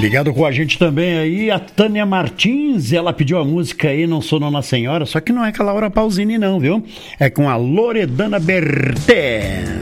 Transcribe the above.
Ligado com a gente também aí, a Tânia Martins, ela pediu a música aí, Não Sou Nona Senhora, só que não é com a Laura Pausini não, viu? É com a Loredana Berté.